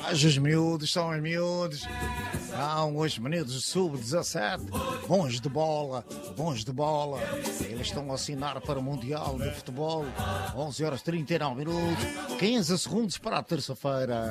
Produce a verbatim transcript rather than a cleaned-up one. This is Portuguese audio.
Mas os miúdos são os miúdos. Não, os meninos sub dezassete, bons de bola, bons de bola. Eles estão a assinar para o Mundial de Futebol. onze horas e trinta e nove minutos, quinze segundos para a terça-feira.